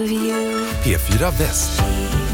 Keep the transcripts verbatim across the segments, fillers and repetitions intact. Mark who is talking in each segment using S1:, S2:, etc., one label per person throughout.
S1: P fyra Väst.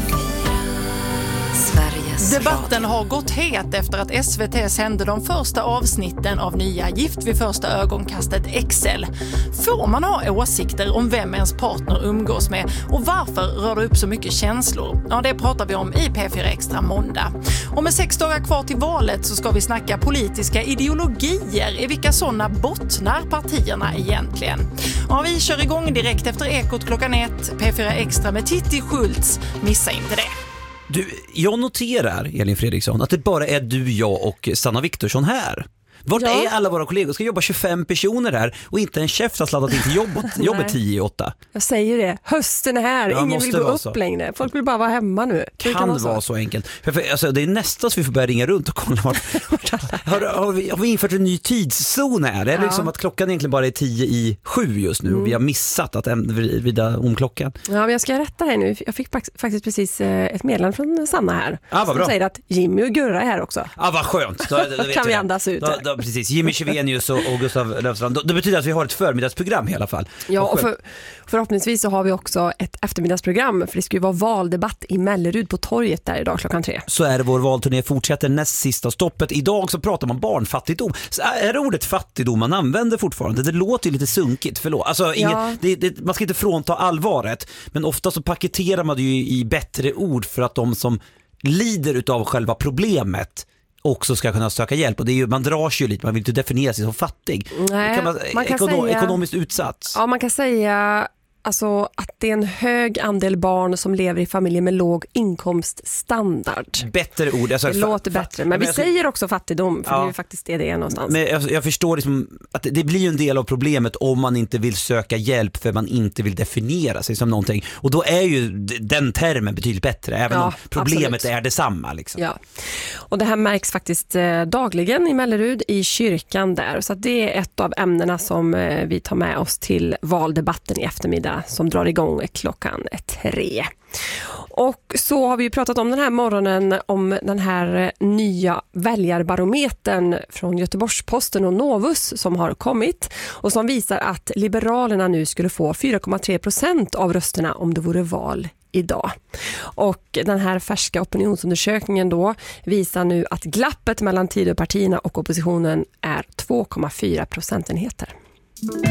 S2: Debatten har gått het efter att S V T sände de första avsnitten av nya Gift vid första ögonkastet X L. Får man ha åsikter om vem ens partner umgås med och varför rör det upp så mycket känslor? Ja, det pratar vi om i P fyra Extra måndag. Och med sex dagar kvar till valet så ska vi snacka politiska ideologier. I vilka sådana bottnar partierna egentligen? Ja, vi kör igång direkt efter Ekot klockan ett. P fyra Extra med Titti Schultz. Missa inte det.
S3: Du, jag noterar, Elin Fredriksson, att det bara är du, jag och Sanna Viktorsson här. Vart ja. är alla våra kollegor? Ska jobba tjugofem personer här och inte en chef har sladdat in till jobbet, jobbet tio i åtta.
S4: Jag säger det. Hösten är här. Ja, ingen vill gå upp så. längre. Folk vill bara vara hemma nu.
S3: Kan, kan vara så, vara så enkelt. För, för, alltså, det är nästan så vi får börja ringa runt och kolla vart. har, har, vi, har vi infört en ny tidszon här? Det är ja. liksom att klockan egentligen bara är tio i sju just nu. Mm. Och vi har missat att vrida om klockan.
S4: Ja, men jag ska rätta här nu. Jag fick faktiskt precis ett meddelande från Sanna här.
S3: Ah,
S4: som
S3: bra.
S4: säger att Jimmy och Gurra är här också.
S3: Ja, ah, vad skönt. Då, då, då
S4: kan vi andas ut.
S3: Då, då, precis. Jimmy Chevenius och, och Gustav Löfstrand. Det betyder att vi har ett förmiddagsprogram i alla fall.
S4: Ja, och för, förhoppningsvis så har vi också ett eftermiddagsprogram, för det ska ju vara valdebatt i Mellerud på torget där idag klockan tre.
S3: Så är det, vår valturné fortsätter näst sista stoppet. Idag så pratar man barnfattigdom. Så är det ordet fattigdom man använder fortfarande? Det låter ju lite sunkigt, förlåt. Alltså, ingen, ja. det, det, man ska inte frånta allvaret, men ofta så paketerar man det ju i bättre ord för att de som lider utav själva problemet också ska kunna söka hjälp. Och det är ju, man drar ju lite, man vill inte definiera sig som fattig.
S4: Nej,
S3: kan man,
S4: man kan
S3: ekonom,
S4: säga,
S3: ekonomiskt utsatt.
S4: Ja, man kan säga alltså, att det är en hög andel barn som lever i familjer med låg inkomststandard.
S3: Bättre ord. Alltså,
S4: det fa- låter bättre, men, men vi jag, säger också fattigdom, för ja, det är faktiskt det det är någonstans.
S3: Men jag, jag förstår liksom att det blir ju en del av problemet om man inte vill söka hjälp för man inte vill definiera sig som någonting. Och då är ju den termen betydligt bättre, även ja, om problemet absolut. är detsamma. Liksom.
S4: Ja. Och det här märks faktiskt eh, dagligen i Mellerud, i kyrkan där. Så att det är ett av ämnena som eh, vi tar med oss till valdebatten i eftermiddag, som drar igång klockan tre. Och så har vi ju pratat om den här morgonen om den här nya väljarbarometern från Göteborgs-Posten och Novus som har kommit och som visar att Liberalerna nu skulle få fyra komma tre procent av rösterna om det vore val idag. Och den här färska opinionsundersökningen då visar nu att glappet mellan Tidöpartierna och oppositionen är två komma fyra procentenheter.